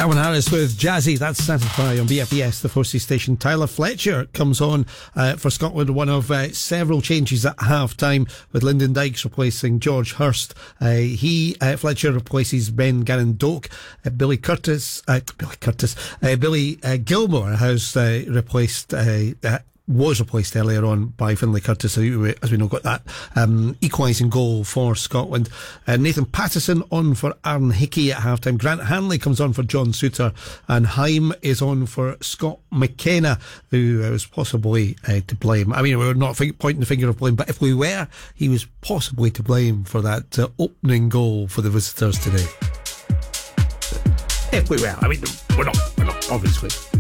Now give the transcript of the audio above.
Calvin Harris with Jazzy. That's Satisfy on BFBS, the 4C station. Tyler Fletcher comes on for Scotland. One of several changes at half-time, with Lyndon Dykes replacing George Hurst. Fletcher replaces Ben Gannon-Doak. Billy Gilmore has was replaced earlier on by Finlay Curtis, who, as we know, got that equalising goal for Scotland. Nathan Patterson on for Aaron Hickey at half-time. Grant Hanley comes on for John Souttar, and Haim is on for Scott McKenna, who was possibly to blame. I mean, we're not pointing the finger of blame, but if we were, he was possibly to blame for that opening goal for the visitors today. If we were, I mean, we're not, obviously.